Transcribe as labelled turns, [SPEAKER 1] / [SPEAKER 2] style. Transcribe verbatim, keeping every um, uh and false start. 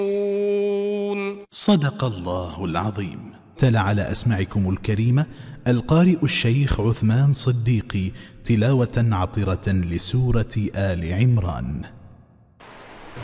[SPEAKER 1] صدق الله العظيم. تلا على أسماعكم الكريمة القارئ الشيخ عثمان صديقي تلاوة عطرة لسورة آل عمران.